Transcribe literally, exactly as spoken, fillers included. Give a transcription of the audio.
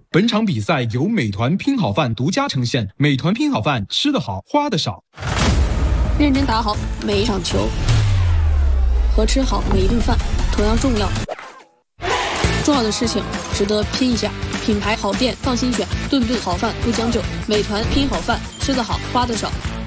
本场比赛由美团拼好饭独家呈现，美团拼好饭，吃得好，花得少。 认真打好每一场球，和吃好每一顿饭同样重要。重要的事情值得拼一下，品牌好店放心选，顿顿好饭不将就。美团拼好饭，吃得好，花得少。